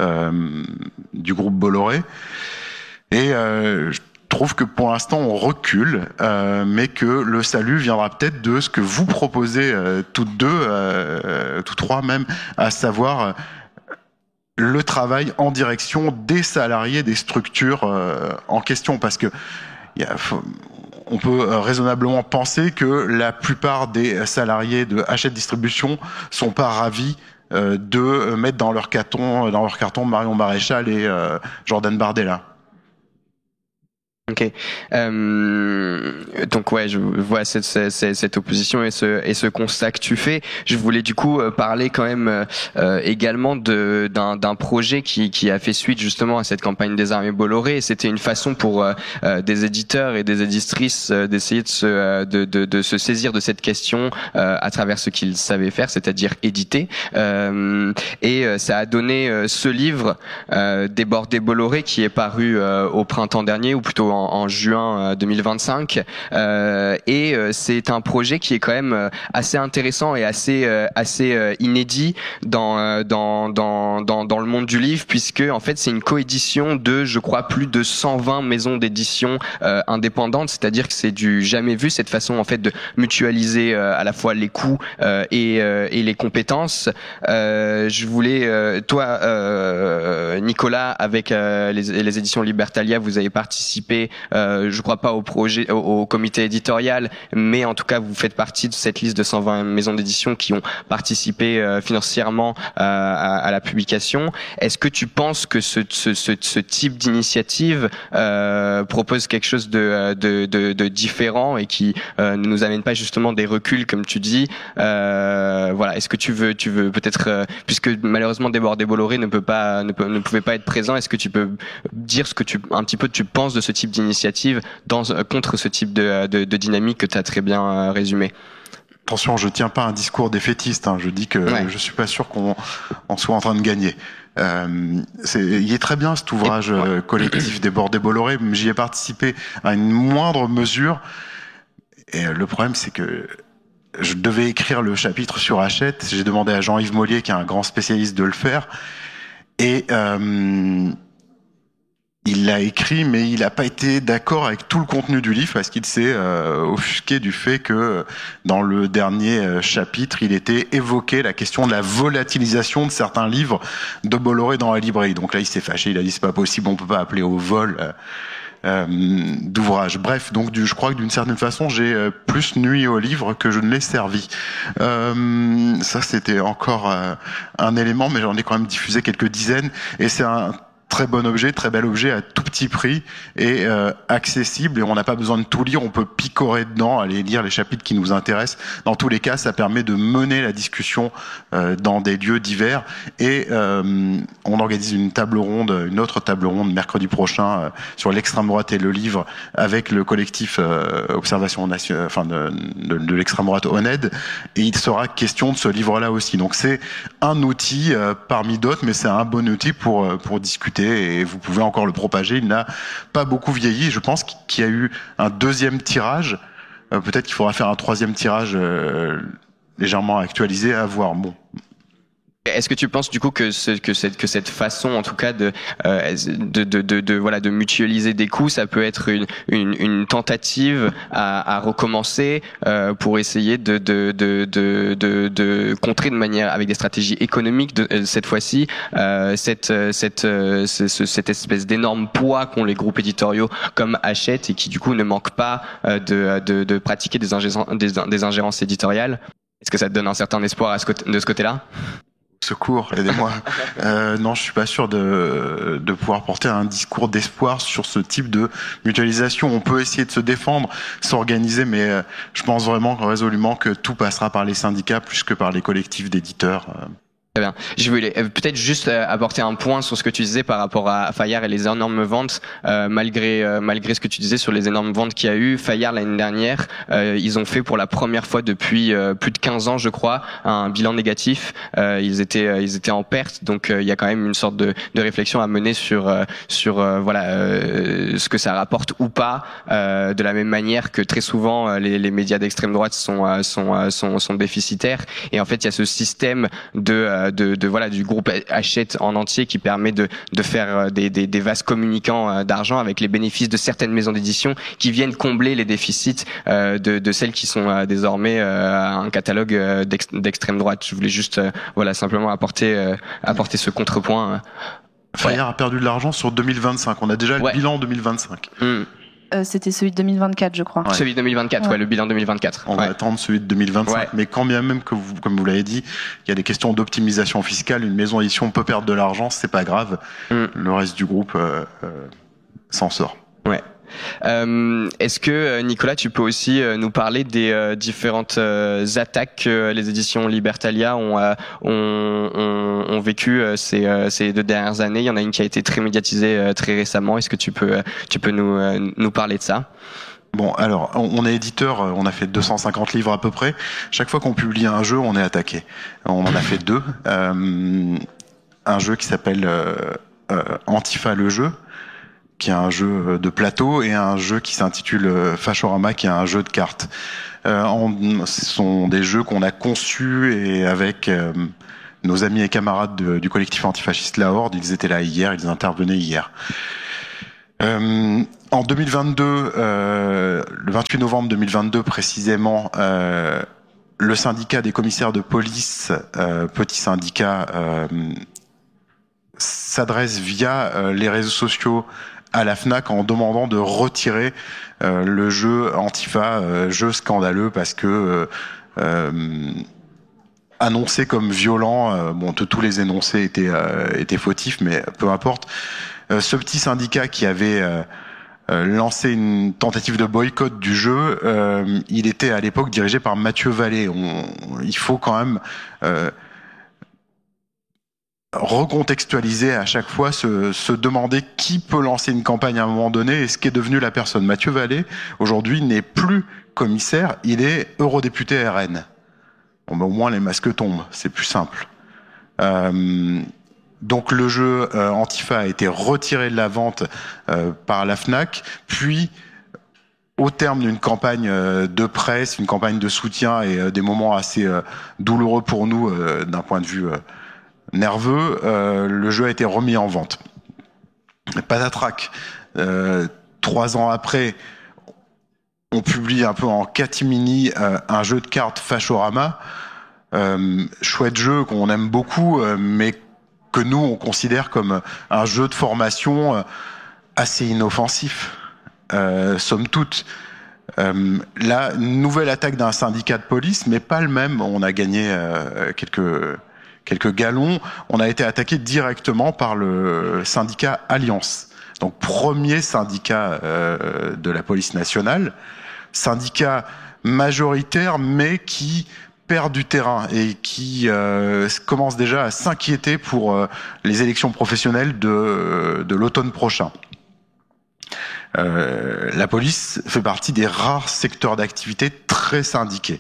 du groupe Bolloré. Et je trouve que pour l'instant on recule, mais que le salut viendra peut-être de ce que vous proposez toutes deux, toutes trois même, à savoir le travail en direction des salariés des structures en question, parce que on peut raisonnablement penser que la plupart des salariés de Hachette Distribution sont pas ravis de mettre dans leur carton Marion Maréchal et Jordan Bardella. Ok. Donc ouais, je vois cette opposition et ce constat que tu fais. Je voulais du coup parler quand même également d'un projet qui a fait suite justement à cette campagne des armées Bolloré. C'était une façon pour des éditeurs et des éditrices d'essayer de se saisir de cette question à travers ce qu'ils savaient faire, c'est-à-dire éditer. Et ça a donné ce livre Débordé Bolloré qui est paru au printemps dernier, ou plutôt en juin 2025, et c'est un projet qui est quand même assez intéressant et assez inédit dans le monde du livre, puisque en fait c'est une coédition de, je crois, plus de 120 maisons d'édition indépendantes, c'est-à-dire que c'est du jamais vu, cette façon en fait de mutualiser à la fois les coûts et les compétences. Je voulais, toi Nicolas, avec les éditions Libertalia, vous avez participé, je crois pas au comité éditorial, mais en tout cas vous faites partie de cette liste de 120 maisons d'édition qui ont participé financièrement à la publication. Est-ce que tu penses que ce type d'initiative propose quelque chose de différent et qui ne nous amène pas justement des reculs comme tu dis? Voilà, est-ce que tu veux peut-être, puisque malheureusement Débordé Bolloré ne pouvait pas être présent, est-ce que tu peux dire un petit peu tu penses de ce type d'initiative contre ce type de dynamique que tu as très bien résumé? Attention, je tiens pas un discours défaitiste, hein. Je dis que je suis pas sûr qu'on soit en train de gagner. Il est très bien cet ouvrage collectif Débordé Bolloré. J'y ai participé à une moindre mesure. Et le problème, c'est que je devais écrire le chapitre sur Hachette. J'ai demandé à Jean-Yves Mollier, qui est un grand spécialiste, de le faire. Et il l'a écrit, mais il n'a pas été d'accord avec tout le contenu du livre parce qu'il s'est offusqué du fait que dans le dernier chapitre, il était évoqué la question de la volatilisation de certains livres de Bolloré dans la librairie. Donc là, il s'est fâché, il a dit c'est pas possible, on peut pas appeler au vol d'ouvrage. Bref, donc je crois que d'une certaine façon, j'ai plus nui au livre que je ne l'ai servi. Ça, c'était encore un élément, mais j'en ai quand même diffusé quelques dizaines, et c'est un très bon objet, très bel objet à tout petit prix et accessible, et on n'a pas besoin de tout lire, on peut picorer dedans, aller lire les chapitres qui nous intéressent. Dans tous les cas, ça permet de mener la discussion dans des lieux divers, et on organise une autre table ronde mercredi prochain sur l'extrême droite et le livre avec le collectif Observation nationale, enfin de l'extrême droite ONED, et il sera question de ce livre-là aussi. Donc c'est un outil parmi d'autres, mais c'est un bon outil pour discuter, et vous pouvez encore le propager. Il n'a pas beaucoup vieilli. Je pense qu'il y a eu un deuxième tirage. Peut-être qu'il faudra faire un troisième tirage légèrement actualisé, à voir. Bon. Est-ce que tu penses du coup que cette façon, en tout cas, de mutualiser des coûts, ça peut être une tentative à recommencer pour essayer de contrer de manière, avec des stratégies économiques cette fois-ci, cette espèce d'énorme poids qu'ont les groupes éditoriaux comme Hachette, et qui du coup ne manquent pas de pratiquer des ingérences éditoriales? Est-ce que ça te donne un certain espoir de ce côté-là? Secours, aidez-moi. Non, je suis pas sûr de pouvoir porter un discours d'espoir sur ce type de mutualisation. On peut essayer de se défendre, s'organiser, mais je pense vraiment résolument que tout passera par les syndicats plus que par les collectifs d'éditeurs. Très bien. Je voulais peut-être juste apporter un point sur ce que tu disais par rapport à Fayard et les énormes ventes. Malgré ce que tu disais sur les énormes ventes qu'il y a eu, Fayard l'année dernière, ils ont fait pour la première fois depuis plus de 15 ans, je crois, un bilan négatif. Ils étaient en perte, donc il y a quand même une sorte de réflexion à mener sur ce que ça rapporte ou pas. De la même manière que très souvent les médias d'extrême droite sont déficitaires. Et en fait, il y a ce système du groupe Hachette en entier qui permet de faire des vases communicants d'argent avec les bénéfices de certaines maisons d'édition qui viennent combler les déficits de celles qui sont désormais un catalogue d'extrême droite. Je voulais juste simplement apporter ce contrepoint. Fayard a perdu de l'argent sur 2025. On a déjà le bilan 2025. C'était celui de 2024, je crois. Ouais. Celui de 2024, le bilan 2024. On va attendre celui de 2025. Mais quand bien même que comme vous l'avez dit, il y a des questions d'optimisation fiscale, une maison d'édition peut perdre de l'argent, c'est pas grave. Le reste du groupe s'en sort. Ouais. Est-ce que Nicolas, tu peux aussi nous parler des différentes attaques que les éditions Libertalia ont vécues ces 2 dernières années? Il y en a une qui a été très médiatisée très récemment. Est-ce que tu peux nous parler de ça? Bon, alors, on est éditeur, on a fait 250 livres à peu près. Chaque fois qu'on publie un jeu, on est attaqué. On en a fait 2. Un jeu qui s'appelle Antifa le jeu, qui est un jeu de plateau, et un jeu qui s'intitule Fashorama, qui est un jeu de cartes. Ce sont des jeux qu'on a conçus et avec nos amis et camarades du collectif antifasciste La Horde. Ils étaient là hier, ils intervenaient hier. En 2022, le 28 novembre 2022 précisément, le syndicat des commissaires de police, petit syndicat, s'adresse via les réseaux sociaux à la FNAC en demandant de retirer le jeu Antifa, jeu scandaleux parce que annoncé comme violent. Bon, tous les énoncés étaient fautifs, mais peu importe. Ce petit syndicat qui avait lancé une tentative de boycott du jeu, il était à l'époque dirigé par Mathieu Vallée. Il faut quand même recontextualiser à chaque fois, se demander qui peut lancer une campagne à un moment donné et ce qui est devenu la personne. Mathieu Vallée, aujourd'hui, n'est plus commissaire, il est eurodéputé RN. Bon, au moins les masques tombent, c'est plus simple. Donc le jeu Antifa a été retiré de la vente par la FNAC, puis au terme d'une campagne de presse, une campagne de soutien et des moments assez douloureux pour nous d'un point de vue nerveux, le jeu a été remis en vente. Patatrac, 3 ans après, on publie un peu en catimini un jeu de cartes Fashorama, chouette jeu qu'on aime beaucoup, mais que nous on considère comme un jeu de formation assez inoffensif, somme toute. La nouvelle attaque d'un syndicat de police, mais pas le même. On a gagné quelques galons. On a été attaqué directement par le syndicat Alliance, donc premier syndicat de la police nationale, syndicat majoritaire mais qui perd du terrain et qui commence déjà à s'inquiéter pour les élections professionnelles de l'automne prochain. La police fait partie des rares secteurs d'activité très syndiqués.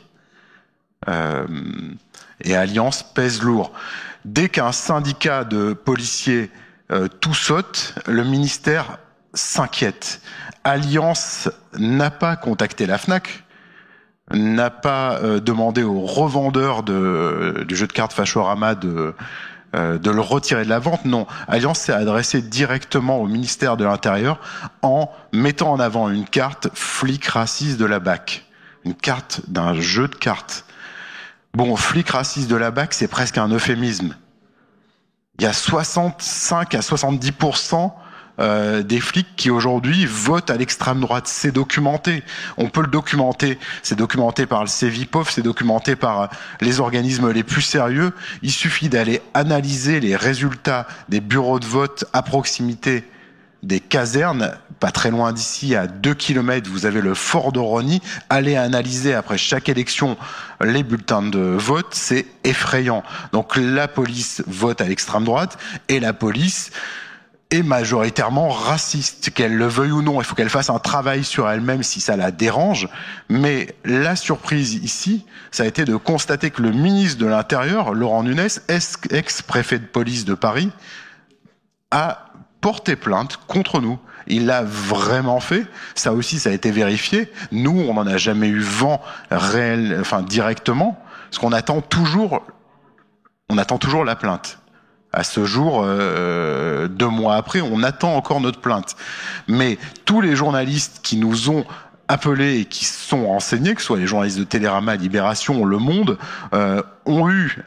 Et Alliance pèse lourd. Dès qu'un syndicat de policiers tout saute, le ministère s'inquiète. Alliance n'a pas contacté la FNAC, n'a pas demandé aux revendeurs du jeu de cartes Fashorama de le retirer de la vente. Non, Alliance s'est adressée directement au ministère de l'Intérieur en mettant en avant une carte flic raciste de la BAC, une carte d'un jeu de cartes. Bon, flic raciste de la BAC, c'est presque un euphémisme. Il y a 65 à 70% des flics qui aujourd'hui votent à l'extrême droite. C'est documenté. On peut le documenter. C'est documenté par le Cevipof, c'est documenté par les organismes les plus sérieux. Il suffit d'aller analyser les résultats des bureaux de vote à proximité des casernes, pas très loin d'ici, à 2 km, vous avez le fort d'Orony. Allez analyser après chaque élection les bulletins de vote, c'est effrayant. Donc la police vote à l'extrême droite et la police est majoritairement raciste, qu'elle le veuille ou non. Il faut qu'elle fasse un travail sur elle-même si ça la dérange. Mais la surprise ici, ça a été de constater que le ministre de l'Intérieur, Laurent Nunez, ex-préfet de police de Paris, a porté plainte contre nous. Il l'a vraiment fait. Ça aussi, ça a été vérifié. Nous, on n'en a jamais eu vent réel, enfin directement, parce qu'on attend toujours la plainte. À ce jour, 2 mois après, on attend encore notre plainte. Mais tous les journalistes qui nous ont appelés et qui sont renseignés, que ce soit les journalistes de Télérama, Libération, Le Monde, ont eu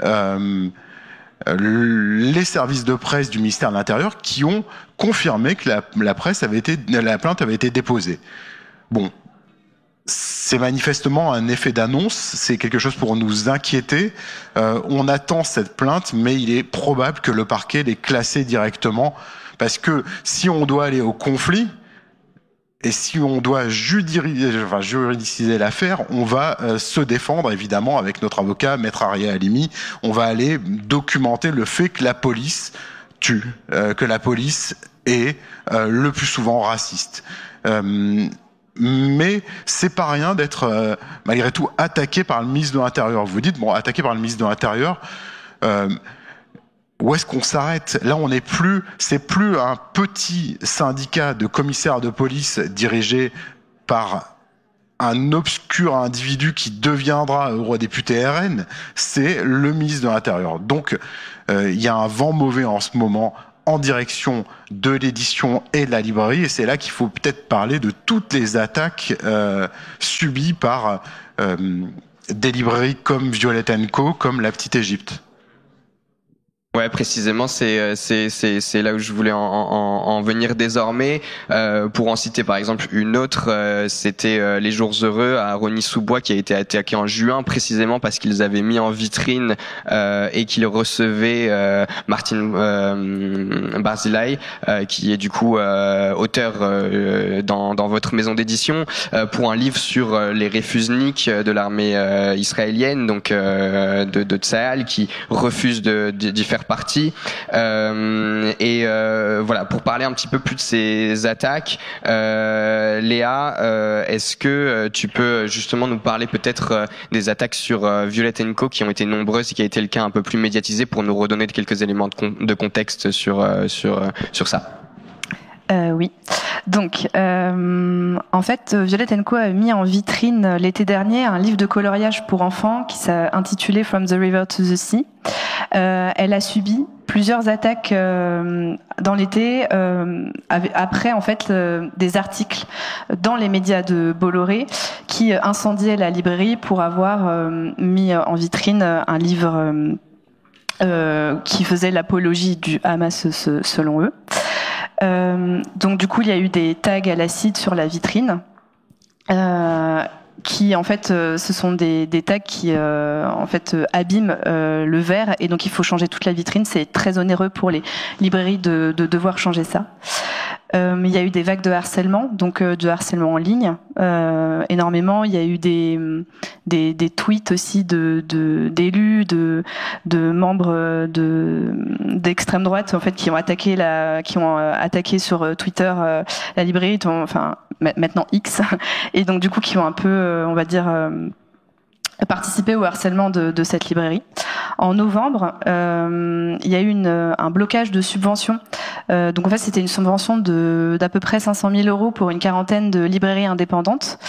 les services de presse du ministère de l'Intérieur qui ont confirmé que la plainte avait été déposée. Bon, c'est manifestement un effet d'annonce, c'est quelque chose pour nous inquiéter. On attend cette plainte, mais il est probable que le parquet l'ait classée directement, parce que si on doit aller au conflit, Et si on doit juridiciser l'affaire, on va se défendre, évidemment, avec notre avocat, Maître Aria Halimi. On va aller documenter le fait que la police tue, que la police est le plus souvent raciste. Mais c'est pas rien d'être, malgré tout, attaqué par le ministre de l'Intérieur. Vous dites, bon, attaqué par le ministre de l'Intérieur... où est-ce qu'on s'arrête? Là, c'est plus un petit syndicat de commissaires de police dirigé par un obscur individu qui deviendra eurodéputé RN, c'est le ministre de l'Intérieur. Donc, il y a un vent mauvais en ce moment en direction de l'édition et de la librairie, et c'est là qu'il faut peut-être parler de toutes les attaques subies par des librairies comme Violet & Co, comme La Petite Égypte. Ouais, précisément, c'est là où je voulais en venir désormais. Pour en citer par exemple une autre, c'était Les Jours Heureux à Rosny-sous-Bois qui a été attaqué en juin, précisément parce qu'ils avaient mis en vitrine et qu'ils recevaient Martin Barzilai, qui est du coup auteur dans votre maison d'édition, pour un livre sur les réfusniks de l'armée israélienne, donc de Tsahal, qui refuse d'y faire partie. Voilà, pour parler un petit peu plus de ces attaques, Léa, est-ce que tu peux justement nous parler peut-être des attaques sur Violet & Co qui ont été nombreuses et qui a été le cas un peu plus médiatisé, pour nous redonner quelques éléments de contexte sur ça? Oui. Donc, en fait, Violet & Co a mis en vitrine l'été dernier un livre de coloriage pour enfants qui s'est intitulé From the River to the Sea. Elle a subi plusieurs attaques dans l'été, après en fait des articles dans les médias de Bolloré qui incendiaient la librairie pour avoir mis en vitrine un livre qui faisait l'apologie du Hamas selon eux. Donc du coup, il y a eu des tags à l'acide sur la vitrine, qui en fait, ce sont des tags qui en fait abîment le verre, et donc il faut changer toute la vitrine. C'est très onéreux pour les librairies de devoir changer ça. Il y a eu des vagues de harcèlement, donc de harcèlement en ligne, énormément. Il y a eu des tweets aussi d'élus, de membres d'extrême droite en fait qui ont attaqué sur Twitter la librairie, enfin maintenant X, et donc du coup qui ont un peu, on va dire, participé au harcèlement de cette librairie. En novembre, il y a eu un blocage de subventions. Donc en fait, c'était une subvention d'à peu près 500 000 € pour une quarantaine de librairies indépendantes.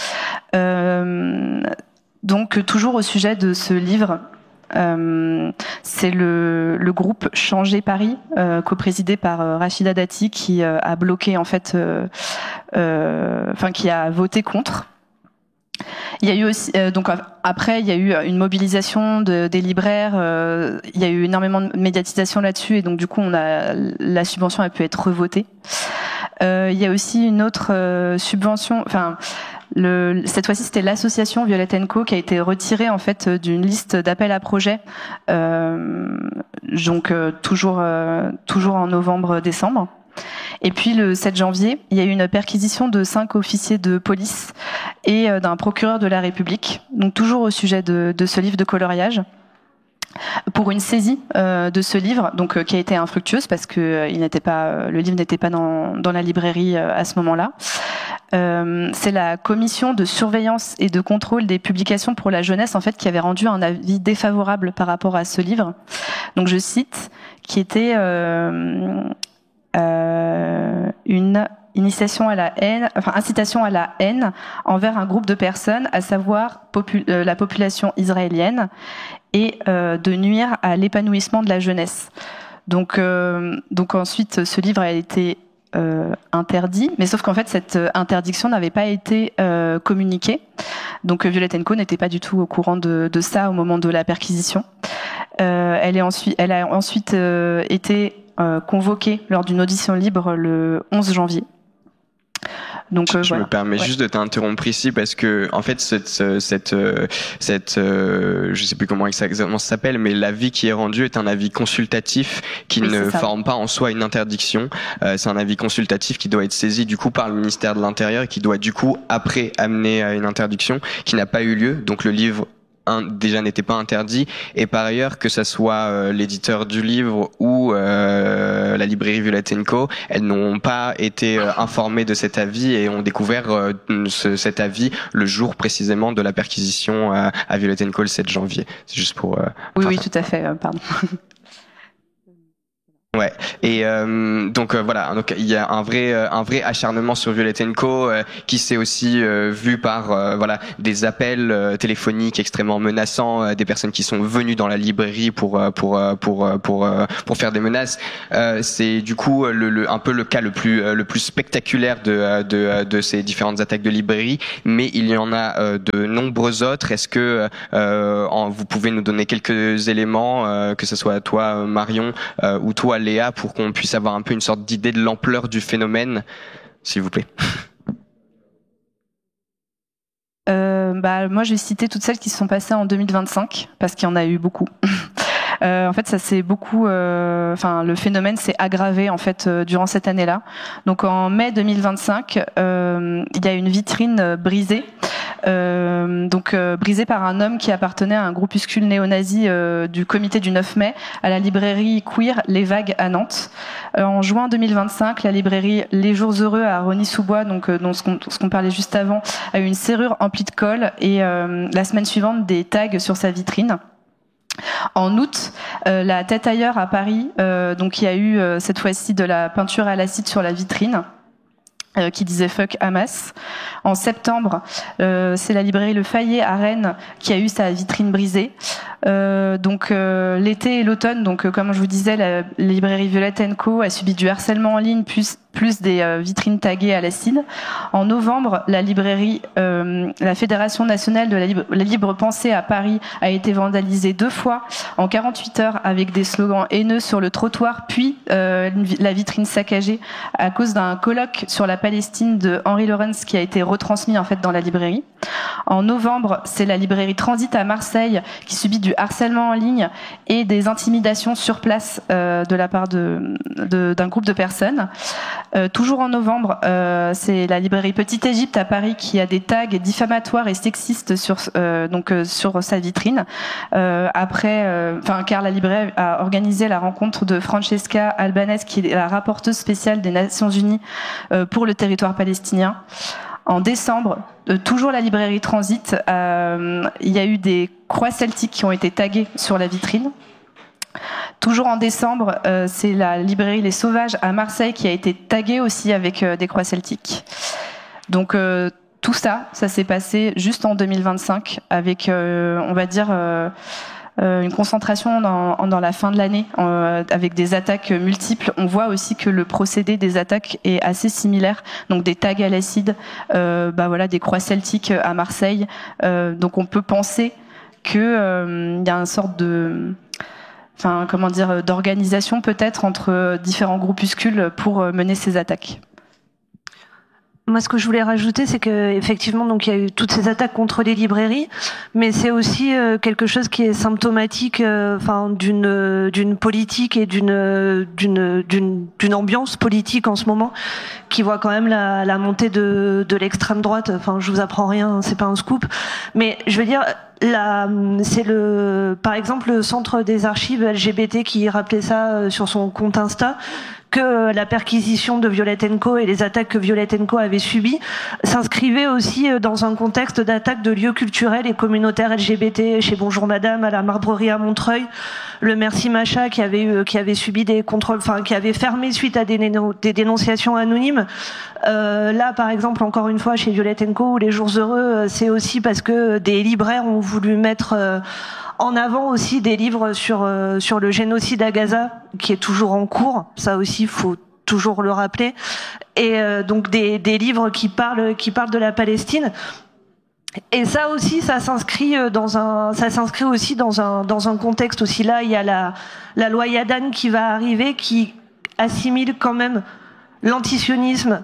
Donc toujours au sujet de ce livre, c'est le groupe Changer Paris, coprésidé par Rachida Dati, qui a bloqué en fait, qui a voté contre. Il y a eu aussi, donc après, il y a eu une mobilisation des libraires. Il y a eu énormément de médiatisation là-dessus, et donc du coup, la subvention a pu être revotée. Il y a aussi une autre subvention. Enfin, cette fois-ci, c'était l'association Violet & Co qui a été retirée en fait d'une liste d'appels à projets. Donc toujours en novembre-décembre. Et puis le 7 janvier, il y a eu une perquisition de 5 officiers de police et d'un procureur de la République, donc toujours au sujet de ce livre de coloriage, pour une saisie de ce livre, donc qui a été infructueuse parce que le livre n'était pas dans la librairie à ce moment-là. C'est la commission de surveillance et de contrôle des publications pour la jeunesse en fait qui avait rendu un avis défavorable par rapport à ce livre. Donc je cite, qui était une incitation à la haine envers un groupe de personnes, à savoir la population israélienne, et de nuire à l'épanouissement de la jeunesse. Donc ensuite, ce livre a été interdit, mais sauf qu'en fait cette interdiction n'avait pas été communiquée. Donc Violet & Co n'était pas du tout au courant de ça au moment de la perquisition. Elle a ensuite été convoquée lors d'une audition libre le 11 janvier. Donc je voilà. me permets juste de t'interrompre ici parce que en fait je sais plus comment exactement ça s'appelle, mais l'avis qui est rendu est un avis consultatif qui ne forme pas en soi une interdiction. C'est un avis consultatif qui doit être saisi du coup par le ministère de l'Intérieur et qui doit du coup après amener à une interdiction qui n'a pas eu lieu. Donc le livre déjà n'était pas interdit, et par ailleurs que ça soit l'éditeur du livre ou la librairie Violette & Co, elles n'ont pas été informées de cet avis et ont découvert cet avis le jour précisément de la perquisition à Violette & Co le 7 janvier. C'est juste pour oui tout à fait, pardon. Ouais, et donc voilà, donc il y a un vrai acharnement sur Violette & Co qui s'est aussi vu par voilà des appels téléphoniques extrêmement menaçants, des personnes qui sont venues dans la librairie pour faire des menaces. C'est du coup un peu le cas le plus spectaculaire de ces différentes attaques de librairie, mais il y en a de nombreux autres. Est-ce que vous pouvez nous donner quelques éléments, que ce soit toi Marion ou toi Léa, pour qu'on puisse avoir un peu une sorte d'idée de l'ampleur du phénomène, s'il vous plaît. Moi, je vais citer toutes celles qui se sont passées en 2025, parce qu'il y en a eu beaucoup. En fait, ça s'est beaucoup. Le phénomène s'est aggravé en fait durant cette année-là. Donc, en mai 2025, il y a une vitrine brisée. Brisée par un homme qui appartenait à un groupuscule néo-nazi du comité du 9 mai à la librairie queer Les Vagues à Nantes. En juin 2025, la librairie Les Jours Heureux à Rosny-sous-Bois, dont ce qu'on parlait juste avant, a eu une serrure emplie de colle et la semaine suivante des tags sur sa vitrine. En août, la Tête ailleurs à Paris, il y a eu cette fois-ci de la peinture à l'acide sur la vitrine. Qui disait fuck Hamas. En septembre, c'est la librairie Le Fayet à Rennes qui a eu sa vitrine brisée. L'été et l'automne, comme je vous disais, la librairie Violette & Co a subi du harcèlement en ligne plus des vitrines taguées à l'acide. En novembre, la librairie, la Fédération nationale de la libre pensée à Paris a été vandalisée 2 fois en 48 heures avec des slogans haineux sur le trottoir, puis la vitrine saccagée à cause d'un colloque sur la Palestine de Henri Lawrence qui a été retransmis en fait dans la librairie. En novembre, c'est la librairie Transit à Marseille qui subit du harcèlement en ligne et des intimidations sur place de la part d'un groupe de personnes. Toujours en novembre, c'est la librairie Petite Égypte à Paris qui a des tags diffamatoires et sexistes sur sa vitrine. Car la librairie a organisé la rencontre de Francesca Albanese, qui est la rapporteuse spéciale des Nations Unies pour le territoire palestinien. En décembre, toujours la librairie Transit, il y a eu des croix celtiques qui ont été taguées sur la vitrine. Toujours en décembre, c'est la librairie Les Sauvages à Marseille qui a été taguée aussi avec des croix celtiques. Donc tout ça s'est passé juste en 2025 avec, on va dire, une concentration dans la fin de l'année avec des attaques multiples. On voit aussi que le procédé des attaques est assez similaire. Donc des tags à l'acide, des croix celtiques à Marseille. Donc on peut penser que y a une sorte de d'organisation peut-être entre différents groupuscules pour mener ces attaques. Moi, ce que je voulais rajouter, c'est que effectivement, donc il y a eu toutes ces attaques contre les librairies, mais c'est aussi quelque chose qui est symptomatique, d'une politique et d'une ambiance politique en ce moment, qui voit quand même la montée de l'extrême droite. Enfin, je vous apprends rien, c'est pas un scoop, mais je veux dire. C'est par exemple, le Centre des archives LGBT qui rappelait ça sur son compte Insta, que la perquisition de Violette & Co et les attaques que Violette & Co avait subies s'inscrivaient aussi dans un contexte d'attaque de lieux culturels et communautaires LGBT, chez Bonjour Madame, à la Marbrerie à Montreuil, le Merci Macha qui avait subi des contrôles, qui avait fermé suite à des dénonciations anonymes. Là, par exemple, encore une fois, chez Violette & Co ou Les Jours Heureux, c'est aussi parce que des libraires ont voulu mettre en avant aussi des livres sur le génocide à Gaza, qui est toujours en cours. Ça aussi, faut toujours le rappeler. Et donc des livres qui parlent de la Palestine. Et ça aussi, ça s'inscrit aussi dans un contexte aussi. Là, il y a la loi Yadan qui va arriver, qui assimile quand même l'antisionisme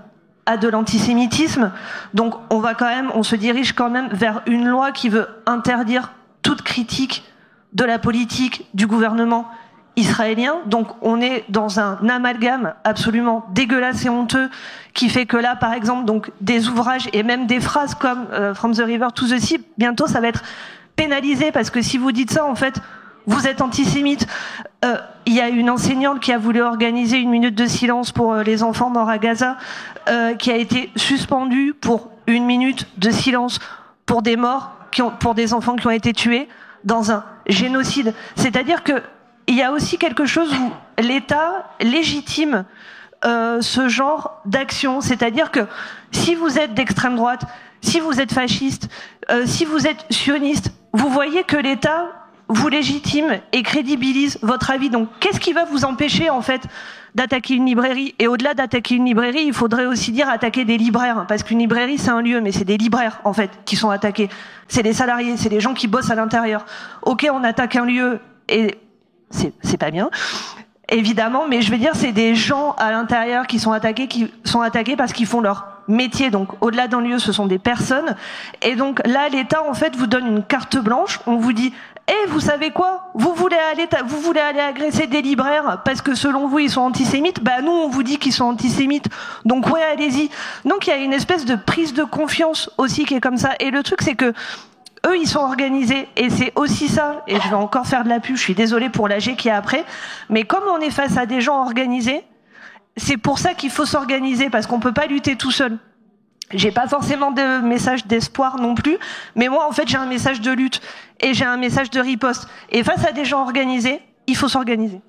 à de l'antisémitisme. Donc on se dirige quand même vers une loi qui veut interdire toute critique de la politique du gouvernement israélien. Donc on est dans un amalgame absolument dégueulasse et honteux qui fait que là, par exemple, donc des ouvrages et même des phrases comme From the River to the Sea, bientôt ça va être pénalisé parce que si vous dites ça, en fait, vous êtes antisémite. Il y a une enseignante qui a voulu organiser une minute de silence pour les enfants morts à Gaza, qui a été suspendue pour une minute de silence pour des morts, pour des enfants qui ont été tués dans un génocide. C'est-à-dire que il y a aussi quelque chose où l'État légitime ce genre d'action. C'est-à-dire que si vous êtes d'extrême droite, si vous êtes fasciste, si vous êtes sioniste, vous voyez que l'État vous légitime et crédibilise votre avis. Donc, qu'est-ce qui va vous empêcher, en fait, d'attaquer une librairie? Et au-delà d'attaquer une librairie, il faudrait aussi dire attaquer des libraires. Parce qu'une librairie, c'est un lieu, mais c'est des libraires, en fait, qui sont attaqués. C'est des salariés, c'est des gens qui bossent à l'intérieur. Ok, on attaque un lieu, et c'est pas bien, évidemment, mais je veux dire, c'est des gens à l'intérieur qui sont attaqués parce qu'ils font leur métier. Donc, au-delà d'un lieu, ce sont des personnes. Et donc, là, l'État, en fait, vous donne une carte blanche. On vous dit, vous savez quoi? Vous voulez aller agresser des libraires parce que selon vous, ils sont antisémites? Bah, nous, on vous dit qu'ils sont antisémites. Donc, ouais, allez-y. Donc, il y a une espèce de prise de confiance aussi qui est comme ça. Et le truc, c'est que eux, ils sont organisés, et c'est aussi ça, et je vais encore faire de la pub, je suis désolée pour l'AG qui est après, mais comme on est face à des gens organisés, c'est pour ça qu'il faut s'organiser, parce qu'on peut pas lutter tout seul. J'ai pas forcément de message d'espoir non plus, mais moi, en fait, j'ai un message de lutte, et j'ai un message de riposte. Et face à des gens organisés, il faut s'organiser.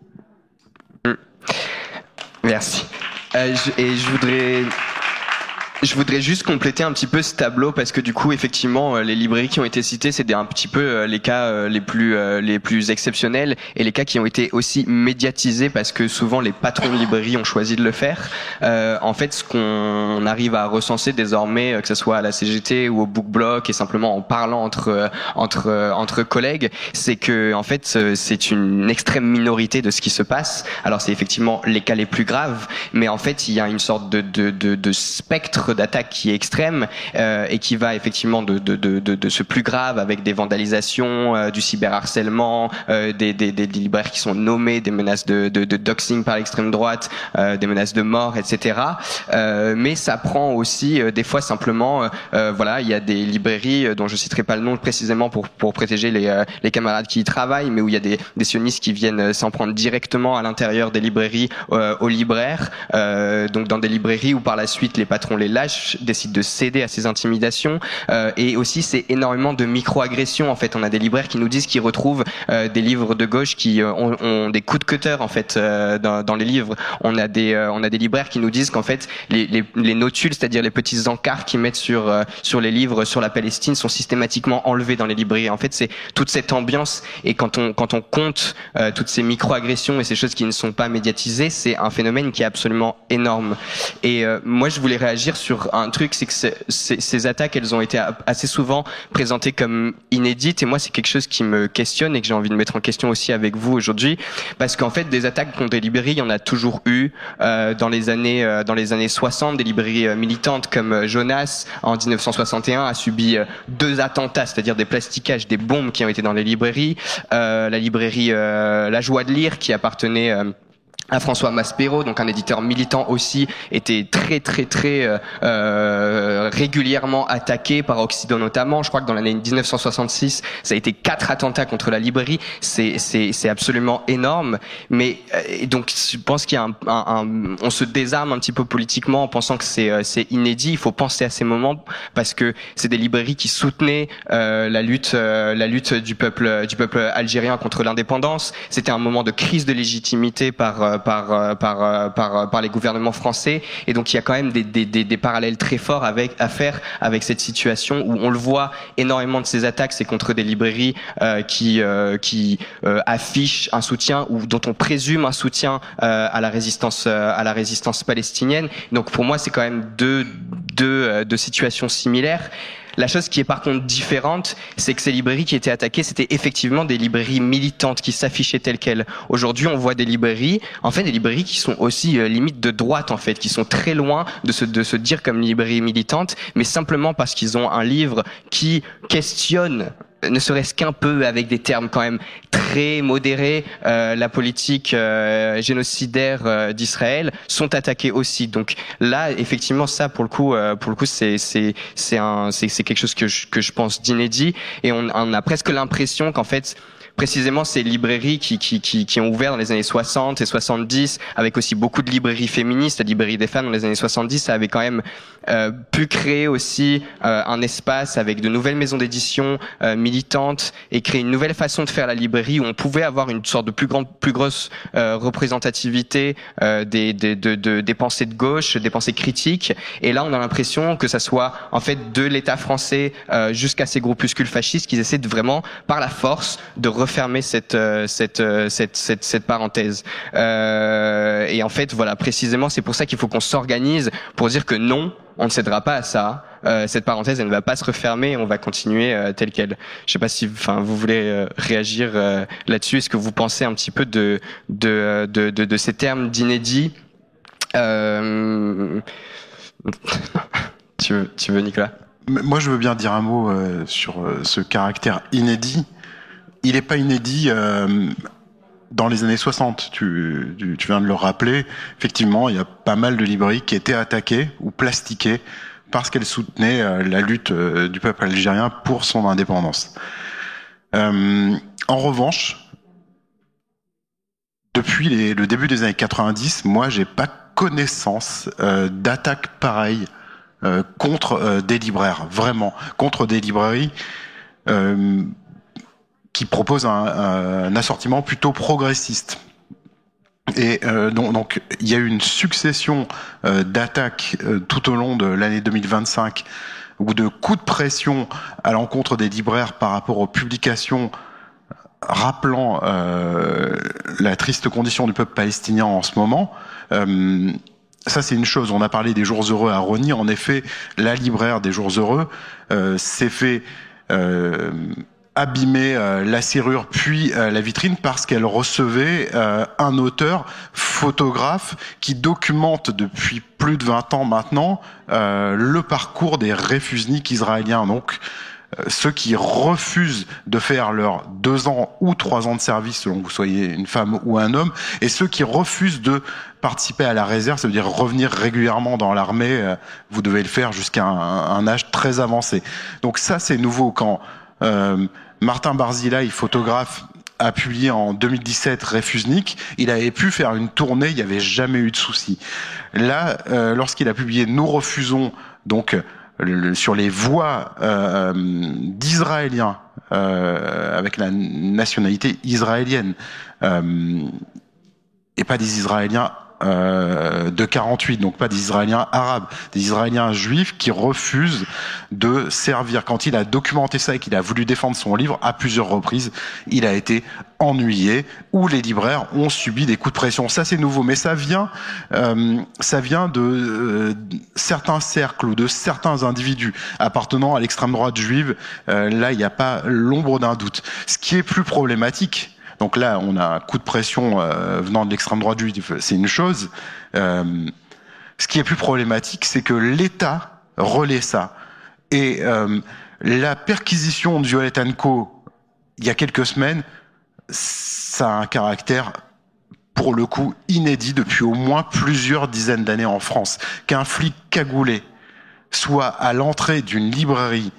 Merci. Je voudrais juste compléter un petit peu ce tableau parce que du coup, effectivement, les librairies qui ont été citées, c'est un petit peu les cas les plus exceptionnels et les cas qui ont été aussi médiatisés parce que souvent les patrons de librairies ont choisi de le faire. En fait, ce qu'on arrive à recenser désormais, que ce soit à la CGT ou au Book Block et simplement en parlant entre collègues, c'est que en fait, c'est une extrême minorité de ce qui se passe. Alors, c'est effectivement les cas les plus graves, mais en fait, il y a une sorte de spectre d'attaque qui est extrême et qui va effectivement de ce plus grave avec des vandalisations, du cyberharcèlement, des libraires qui sont nommés, des menaces de doxing par l'extrême droite, des menaces de mort, etc. Mais ça prend aussi des fois simplement, voilà, il y a des librairies dont je citerai pas le nom précisément pour protéger les camarades qui y travaillent, mais où il y a des sionistes qui viennent s'en prendre directement à l'intérieur des librairies aux libraires, donc dans des librairies où par la suite les patrons les décident de céder à ces intimidations, et aussi c'est énormément de micro-agressions. En fait, on a des libraires qui nous disent qu'ils retrouvent des livres de gauche qui ont des coups de cutter en fait dans les livres. On a des libraires qui nous disent qu'en fait les notules, c'est-à-dire les petits encarts qu'ils mettent sur les livres sur la Palestine, sont systématiquement enlevés dans les librairies. En fait, c'est toute cette ambiance, et quand on compte toutes ces micro-agressions et ces choses qui ne sont pas médiatisées, c'est un phénomène qui est absolument énorme. Et moi, je voulais réagir sur un truc, c'est que ces attaques, elles ont été assez souvent présentées comme inédites, et moi c'est quelque chose qui me questionne et que j'ai envie de mettre en question aussi avec vous aujourd'hui, parce qu'en fait des attaques contre des librairies, il y en a toujours eu dans les années 60. Des librairies militantes comme Jonas en 1961 a subi 2 attentats, c'est-à-dire des plastiquages, des bombes qui ont été dans les librairies. La librairie La Joie de Lire, qui appartenait à François Maspero, donc un éditeur militant aussi, était très régulièrement attaqué par Occident notamment. Je crois que dans l'année 1966, ça a été 4 attentats contre la librairie. C'est absolument énorme. Mais donc je pense qu'il y a on se désarme un petit peu politiquement en pensant que c'est inédit. Il faut penser à ces moments parce que c'est des librairies qui soutenaient la lutte du peuple algérien contre l'indépendance. C'était un moment de crise de légitimité par les gouvernements français, et donc il y a quand même des parallèles très forts à faire avec cette situation où on le voit, énormément de ces attaques, c'est contre des librairies qui affichent un soutien ou dont on présume un soutien à la résistance palestinienne. Donc pour moi, c'est quand même deux situations similaires. La chose qui est par contre différente, c'est que ces librairies qui étaient attaquées, c'était effectivement des librairies militantes qui s'affichaient telles quelles. Aujourd'hui, on voit des librairies, en fait, des librairies qui sont aussi limite de droite, en fait, qui sont très loin de se dire comme librairie militante, mais simplement parce qu'ils ont un livre qui questionne ne serait-ce qu'un peu, avec des termes quand même très modérés, la politique génocidaire d'Israël, sont attaqués aussi. Donc là, effectivement, ça pour le coup, c'est quelque chose que je pense d'inédit, et on a presque l'impression qu'en fait, précisément ces librairies qui ont ouvert dans les années 60 et 70, avec aussi beaucoup de librairies féministes, la librairie des femmes dans les années 70, ça avait quand même pu créer aussi un espace avec de nouvelles maisons d'édition militantes, et créer une nouvelle façon de faire la librairie où on pouvait avoir une sorte de plus grosse représentativité des pensées de gauche, des pensées critiques. Et là, on a l'impression que ça soit en fait de l'État français jusqu'à ces groupuscules fascistes qui essaient de vraiment, par la force, de refermer cette parenthèse. Et en fait, voilà, précisément, c'est pour ça qu'il faut qu'on s'organise pour dire que non, on ne cédera pas à ça. Cette parenthèse, elle ne va pas se refermer. On va continuer telle quelle. Je sais pas si, vous voulez réagir là-dessus. Est-ce que vous pensez un petit peu de ces termes d'inédit? Tu veux, Nicolas? Moi, je veux bien dire un mot sur ce caractère inédit. Il n'est pas inédit dans les années 60, tu viens de le rappeler. Effectivement, il y a pas mal de librairies qui étaient attaquées ou plastiquées parce qu'elles soutenaient la lutte du peuple algérien pour son indépendance. En revanche, depuis le début des années 90, moi, j'ai pas connaissance d'attaques pareilles contre des libraires, vraiment, contre des librairies qui propose un assortiment plutôt progressiste. Et donc il y a eu une succession d'attaques tout au long de l'année 2025, ou de coups de pression à l'encontre des libraires par rapport aux publications rappelant la triste condition du peuple palestinien en ce moment. Ça, c'est une chose. On a parlé des Jours Heureux à Rosny. En effet, la libraire des Jours Heureux s'est fait abîmer la serrure puis la vitrine parce qu'elle recevait un auteur photographe qui documente depuis plus de 20 ans maintenant le parcours des réfusniks israéliens. Donc ceux qui refusent de faire leurs 2 ans ou 3 ans de service, selon que vous soyez une femme ou un homme, et ceux qui refusent de participer à la réserve, ça veut dire revenir régulièrement dans l'armée, vous devez le faire jusqu'à un âge très avancé. Donc ça, c'est nouveau. Quand Martin Barzilai, photographe, a publié en 2017 Réfusnik, il avait pu faire une tournée, il n'y avait jamais eu de souci. Là, lorsqu'il a publié Nous refusons, donc sur les voix d'Israéliens avec la nationalité israélienne, et pas des Israéliens de 48, donc pas des Israéliens arabes, des Israéliens juifs qui refusent de servir. Quand il a documenté ça et qu'il a voulu défendre son livre à plusieurs reprises, il a été ennuyé, ou les libraires ont subi des coups de pression. Ça, c'est nouveau, mais ça vient de certains cercles ou de certains individus appartenant à l'extrême droite juive. Là, il n'y a pas l'ombre d'un doute. Ce qui est plus problématique, donc là, on a un coup de pression venant de l'extrême droite juive, c'est une chose. Ce qui est plus problématique, c'est que l'État relaie ça. Et la perquisition de Violette & Co, il y a quelques semaines, ça a un caractère, pour le coup, inédit depuis au moins plusieurs dizaines d'années en France. Qu'un flic cagoulé soit à l'entrée d'une librairie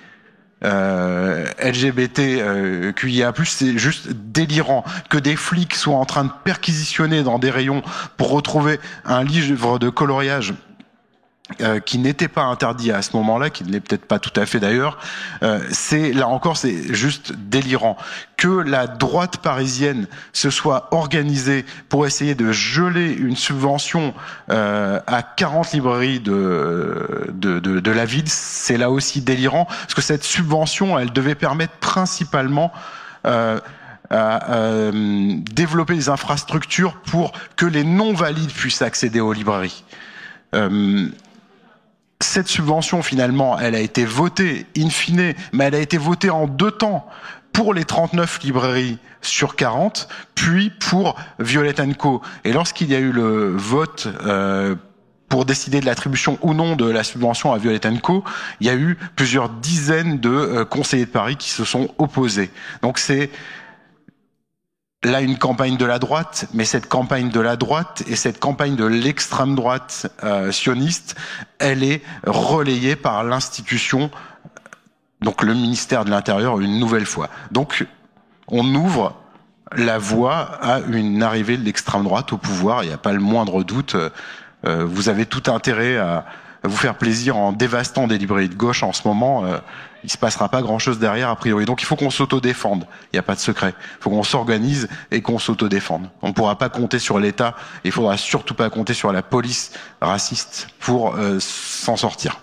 LGBT QIA+, c'est juste délirant. Que des flics soient en train de perquisitionner dans des rayons pour retrouver un livre de coloriage qui n'était pas interdit à ce moment-là, qui ne l'est peut-être pas tout à fait d'ailleurs, c'est là encore, c'est juste délirant. Que la droite parisienne se soit organisée pour essayer de geler une subvention à 40 librairies de la ville, c'est là aussi délirant, parce que cette subvention, elle devait permettre principalement à développer des infrastructures pour que les non-valides puissent accéder aux librairies. cette subvention, finalement, elle a été votée in fine, mais elle a été votée en 2 temps pour les 39 librairies sur 40, puis pour Violet & Co. Et lorsqu'il y a eu le vote pour décider de l'attribution ou non de la subvention à Violet & Co, il y a eu plusieurs dizaines de conseillers de Paris qui se sont opposés. Donc c'est là une campagne de la droite, mais cette campagne de la droite et cette campagne de l'extrême droite sioniste, elle est relayée par l'institution, donc le ministère de l'Intérieur, une nouvelle fois. Donc on ouvre la voie à une arrivée de l'extrême droite au pouvoir, il n'y a pas le moindre doute. Vous avez tout intérêt à vous faire plaisir en dévastant des librairies de gauche en ce moment. Il se passera pas grand-chose derrière a priori. Donc il faut qu'on s'auto-défende. Il n'y a pas de secret. Il faut qu'on s'organise et qu'on s'auto-défende. On ne pourra pas compter sur l'État. Il faudra surtout pas compter sur la police raciste pour s'en sortir.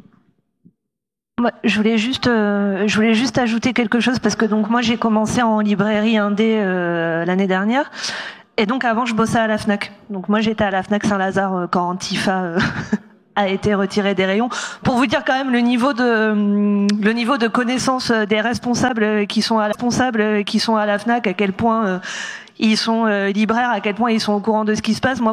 Je voulais juste ajouter quelque chose parce que donc moi j'ai commencé en librairie indé l'année dernière. Et donc avant je bossais à la Fnac. Donc moi j'étais à la Fnac Saint-Lazare quand Antifa a été retiré des rayons. Pour vous dire quand même le niveau de connaissance des responsables qui sont à la Fnac, à quel point ils sont libraires, à quel point ils sont au courant de ce qui se passe. Moi